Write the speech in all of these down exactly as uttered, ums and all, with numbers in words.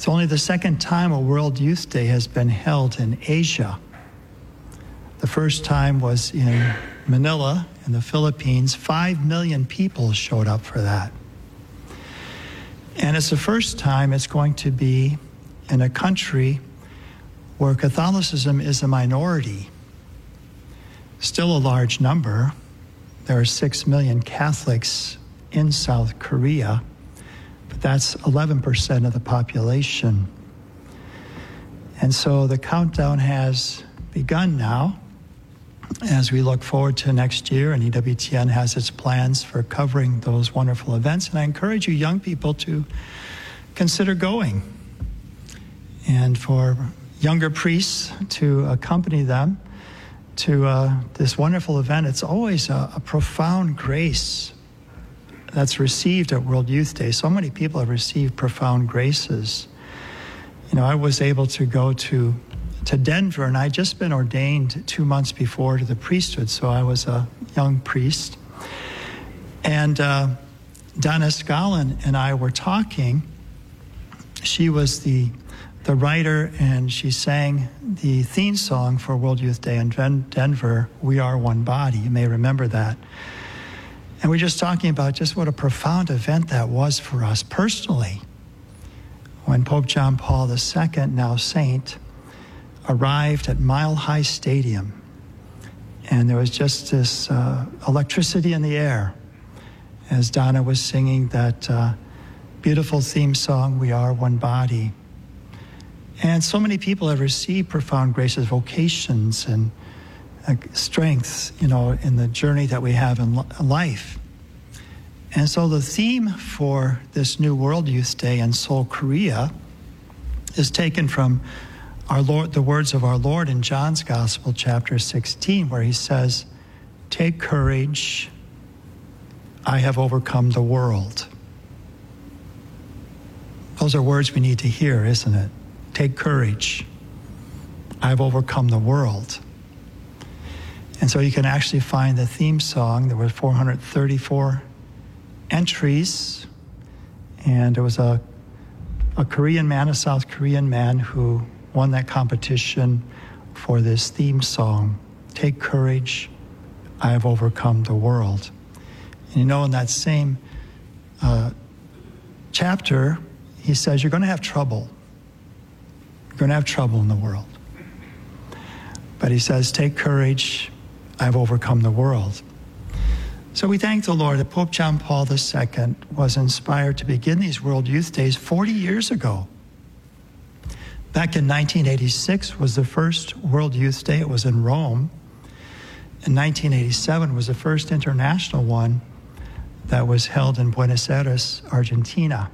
It's only the second time a World Youth Day has been held in Asia. The first time was in Manila in the Philippines. Five million people showed up for that. And it's the first time it's going to be in a country where Catholicism is a minority. Still a large number. There are six million Catholics in South Korea, but that's eleven percent of the population. And so the countdown has begun now as we look forward to next year, and E W T N has its plans for covering those wonderful events. And I encourage you young people to consider going, and for younger priests to accompany them to uh, this wonderful event. It's always a, a profound grace that's received at World Youth Day. So many people have received profound graces. You know, I was able to go to to Denver, and I'd just been ordained two months before to the priesthood, so I was a young priest. And uh, Donna Scollin and I were talking. She was the the writer, and she sang the theme song for World Youth Day in Denver, We Are One Body. You may remember that. And we're just talking about just what a profound event that was for us personally. When Pope John Paul the Second, now Saint, arrived at Mile High Stadium, and there was just this uh, electricity in the air as Donna was singing that uh, beautiful theme song, We Are One Body. And so many people have received profound graces, vocations, and uh, strengths, you know, in the journey that we have in li- life. And so the theme for this new World Youth Day in Seoul, Korea, is taken from our Lord, the words of our Lord in John's Gospel, chapter sixteen, where he says, "Take courage, I have overcome the world." Those are words we need to hear, isn't it? Take courage, I've overcome the world. And so you can actually find the theme song. There were four hundred thirty-four entries, and there was a, a Korean man, a South Korean man, who won that competition for this theme song, Take Courage, I have overcome the world. And you know, in that same uh, chapter, he says, you're going to have trouble. You're going to have trouble in the world. But he says, take courage, I've overcome the world. So we thank the Lord that Pope John Paul the Second was inspired to begin these World Youth Days forty years ago. Back in nineteen eighty-six was the first World Youth Day. It was in Rome. In nineteen eighty-seven was the first international one that was held in Buenos Aires, Argentina.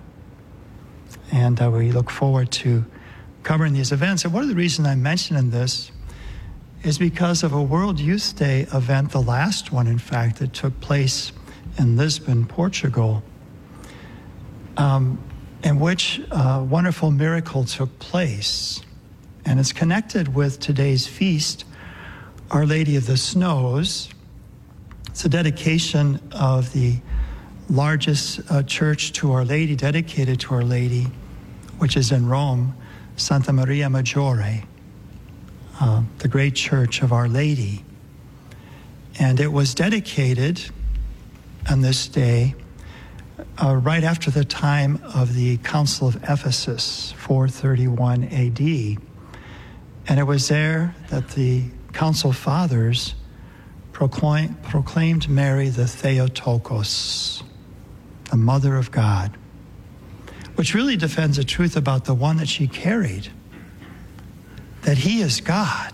And uh, we look forward to covering these events. And one of the reasons I'm mentioning this is because of a World Youth Day event, the last one, in fact, that took place in Lisbon, Portugal, um, in which a wonderful miracle took place. And it's connected with today's feast, Our Lady of the Snows. It's a dedication of the largest uh, church to Our Lady, dedicated to Our Lady, which is in Rome, Santa Maria Maggiore, uh, the great church of Our Lady. And it was dedicated on this day uh, right after the time of the Council of Ephesus, four thirty-one A D. And it was there that the Council Fathers proclaim, proclaimed Mary the Theotokos, the Mother of God, which really defends the truth about the one that she carried, that he is God,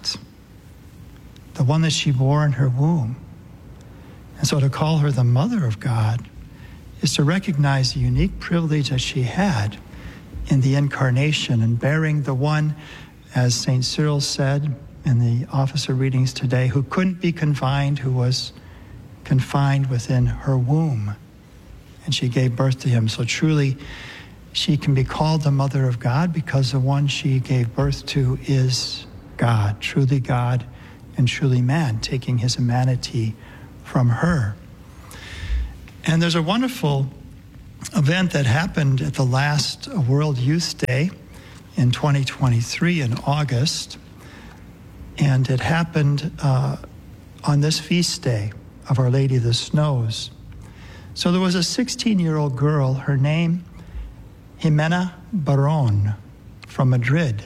the one that she bore in her womb. And so to call her the Mother of God is to recognize the unique privilege that she had in the incarnation and bearing the one, as Saint Cyril said in the office of readings today, who couldn't be confined, who was confined within her womb. And she gave birth to him. So truly, she can be called the Mother of God because the one she gave birth to is God, truly God and truly man, taking his humanity from her. And there's a wonderful event that happened at the last World Youth Day. in twenty twenty-three in August, and it happened uh, on this feast day of Our Lady of the Snows. So there was a sixteen-year-old girl, her name, Jimena Barón, from Madrid.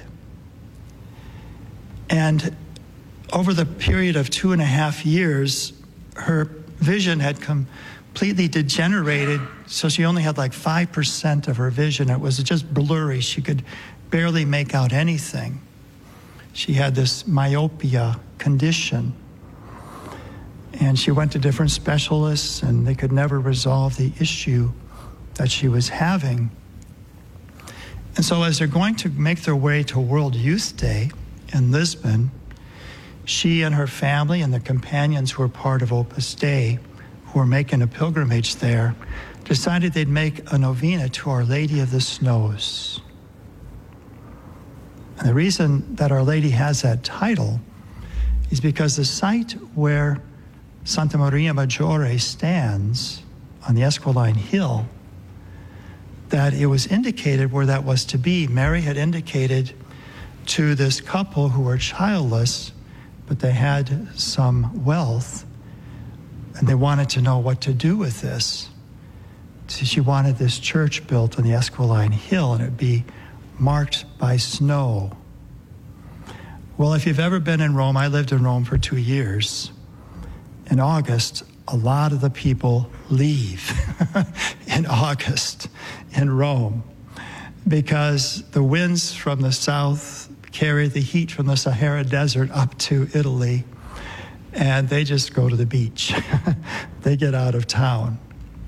And over the period of two and a half years, her vision had completely degenerated, so she only had like five percent of her vision. It was just blurry. She could barely make out anything. She had this myopia condition. And she went to different specialists, and they could never resolve the issue that she was having. And so as they're going to make their way to World Youth Day in Lisbon, she and her family and the companions who were part of Opus Dei, who were making a pilgrimage there, decided they'd make a novena to Our Lady of the Snows. And the reason that Our Lady has that title is because the site where Santa Maria Maggiore stands on the Esquiline Hill, that it was indicated where that was to be. Mary had indicated to this couple who were childless, but they had some wealth, and they wanted to know what to do with this. So she wanted this church built on the Esquiline Hill, and it would be marked by snow. Well, if you've ever been in Rome, I lived in Rome for two years. In August, a lot of the people leave in August in Rome because the winds from the south carry the heat from the Sahara Desert up to Italy, and they just go to the beach. They get out of town.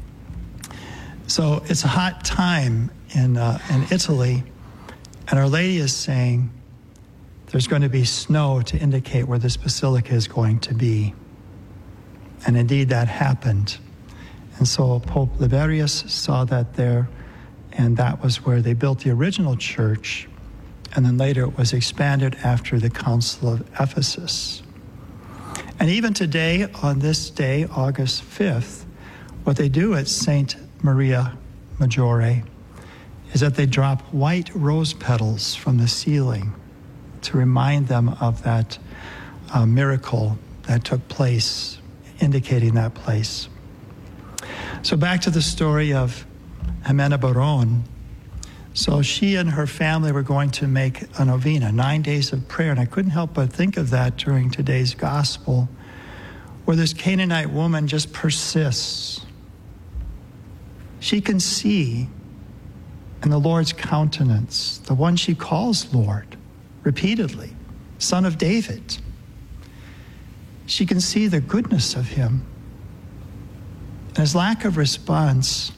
So it's a hot time in, uh, in Italy, and Our Lady is saying there's going to be snow to indicate where this basilica is going to be. And indeed, that happened. And so Pope Liberius saw that there, and that was where they built the original church. And then later it was expanded after the Council of Ephesus. And even today, on this day, August fifth, what they do at Saint Maria Maggiore is that they drop white rose petals from the ceiling to remind them of that uh, miracle that took place, indicating that place. So back to the story of Jimena Barón. So she and her family were going to make a novena, nine days of prayer. And I couldn't help but think of that during today's gospel, where this Canaanite woman just persists. She can see in the Lord's countenance, the one she calls Lord repeatedly, Son of David. She can see the goodness of him. And his lack of response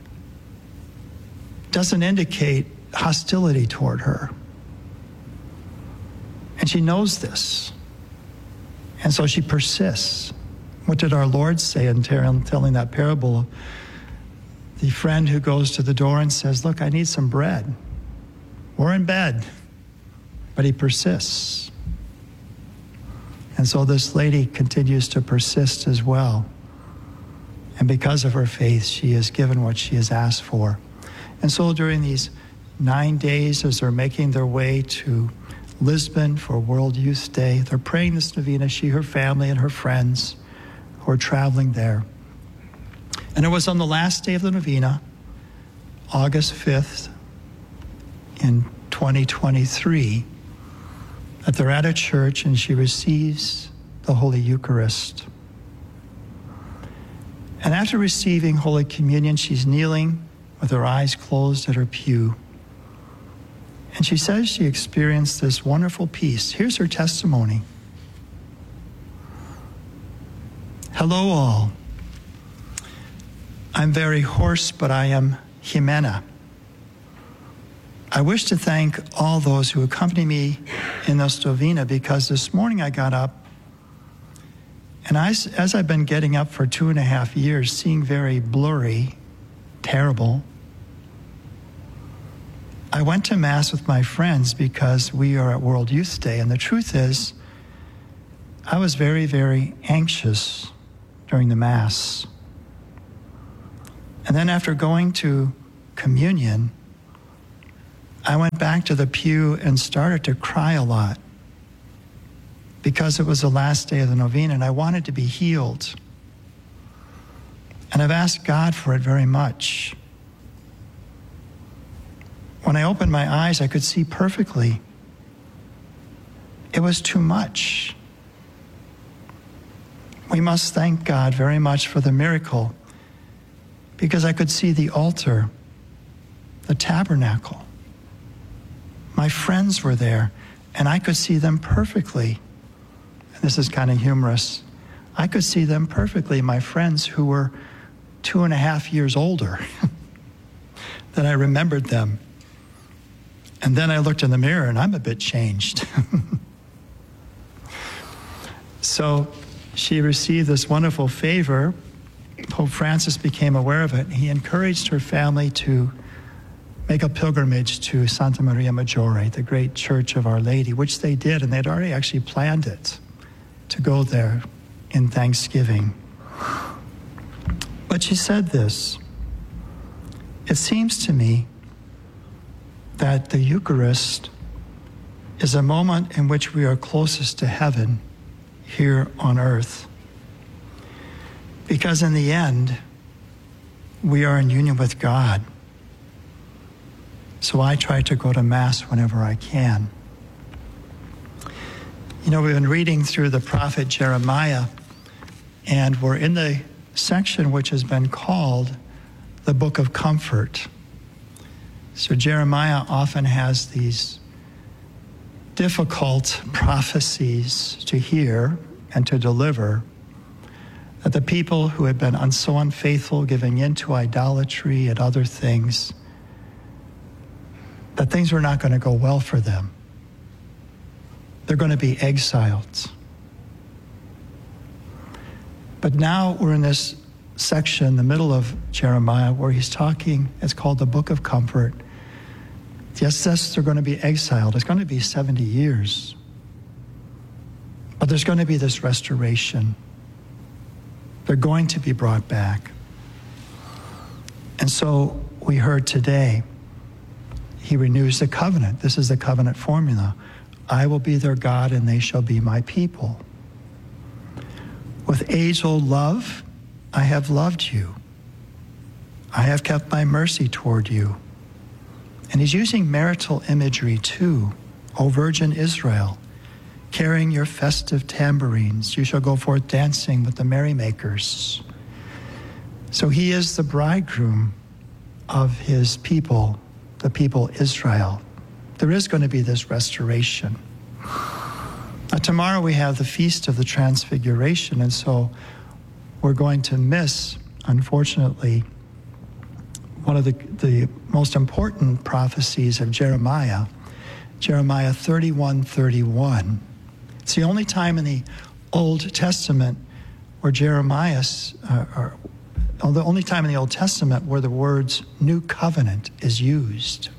doesn't indicate hostility toward her. And she knows this. And so she persists. What did our Lord say in telling that parable? The friend who goes to the door and says, look, I need some bread. We're in bed. But he persists. And so this lady continues to persist as well. And because of her faith, she is given what she has asked for. And so during these nine days, as they're making their way to Lisbon for World Youth Day, they're praying this novena, she, her family, and her friends who are traveling there. And it was on the last day of the novena, August fifth, in twenty twenty-three, that they're at a church and she receives the Holy Eucharist. And after receiving Holy Communion, she's kneeling with her eyes closed at her pew. And she says she experienced this wonderful peace. Here's her testimony. Hello all. I'm very hoarse, but I am Jimena. I wish to thank all those who accompany me in this novena, because this morning I got up, and I, as I've been getting up for two and a half years, seeing very blurry, terrible, I went to Mass with my friends because we are at World Youth Day, and the truth is, I was very, very anxious during the Mass. And then after going to communion, I went back to the pew and started to cry a lot because it was the last day of the novena and I wanted to be healed. And I've asked God for it very much. When I opened my eyes, I could see perfectly. It was too much. We must thank God very much for the miracle because I could see the altar, the tabernacle. My friends were there, and I could see them perfectly. And this is kind of humorous. I could see them perfectly, my friends who were two and a half years older, that I remembered them. And then I looked in the mirror, and I'm a bit changed. So she received this wonderful favor. Pope Francis became aware of it. He encouraged her family to make a pilgrimage to Santa Maria Maggiore, the great church of Our Lady, which they did, and they'd already actually planned it to go there in Thanksgiving. But she said this, it seems to me that the Eucharist is a moment in which we are closest to heaven here on earth. Because in the end, we are in union with God. So I try to go to Mass whenever I can. You know, we've been reading through the prophet Jeremiah, and we're in the section which has been called the Book of Comfort. So Jeremiah often has these difficult prophecies to hear and to deliver, that the people who had been so unfaithful, giving in to idolatry and other things, that things were not going to go well for them. They're going to be exiled. But now we're in this section, the middle of Jeremiah, where he's talking, it's called the Book of Comfort. Yes, yes, they're going to be exiled. It's going to be seventy years. But there's going to be this restoration. They're going to be brought back. And so we heard today, he renews the covenant. This is the covenant formula. I will be their God and they shall be my people. With age-old love, I have loved you. I have kept my mercy toward you. And he's using marital imagery too. O Virgin Israel, carrying your festive tambourines, you shall go forth dancing with the merrymakers. So he is the bridegroom of his people, the people Israel. There is going to be this restoration. Now, tomorrow we have the Feast of the Transfiguration, and so we're going to miss, unfortunately, one of the, the most important prophecies of Jeremiah, Jeremiah thirty-one thirty-one. It's the only time in the Old Testament where Jeremiah, uh, or, or the only time in the Old Testament where the words new covenant is used.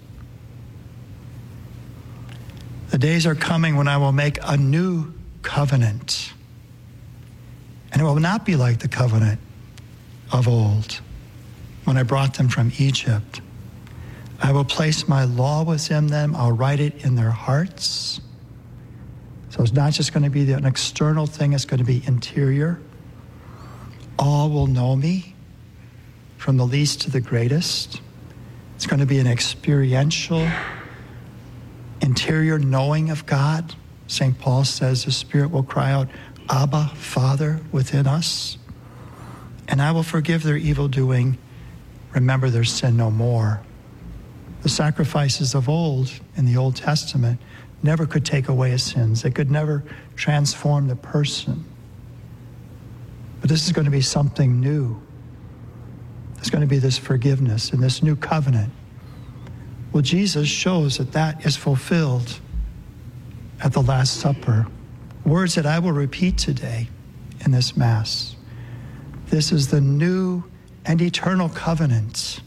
The days are coming when I will make a new covenant, and it will not be like the covenant of old when I brought them from Egypt. I will place my law within them. I'll write it in their hearts. So it's not just going to be an external thing, it's going to be interior. All will know me, from the least to the greatest. It's going to be an experiential, interior knowing of God. Saint Paul says the Spirit will cry out, Abba, Father, within us. And I will forgive their evil doing, remember their sin no more. The sacrifices of old in the Old Testament never could take away his sins. They could never transform the person. But this is going to be something new. There's going to be this forgiveness and this new covenant. Well, Jesus shows that that is fulfilled at the Last Supper. Words that I will repeat today in this Mass. This is the new and eternal covenant.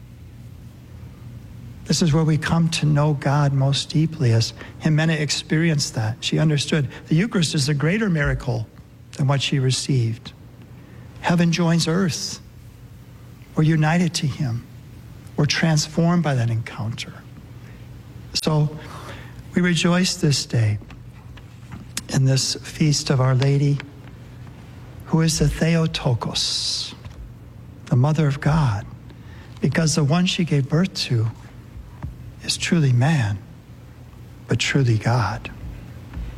This is where we come to know God most deeply, as Jimena experienced that. She understood the Eucharist is a greater miracle than what she received. Heaven joins earth. We're united to him. We're transformed by that encounter. So we rejoice this day in this feast of Our Lady, who is the Theotokos, the Mother of God, because the one she gave birth to is truly man, but truly God.